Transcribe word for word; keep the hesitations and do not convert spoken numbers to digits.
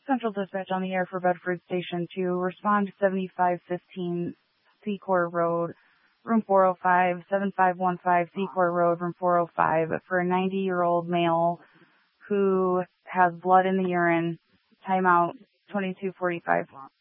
Central Dispatch on the air for Bedford Station two. Respond to seventy-five fifteen Secor Road, room four oh five, seven five one five Secor Road, room four oh five, for a ninety-year-old male who has blood in the urine. Timeout twenty-two forty-five.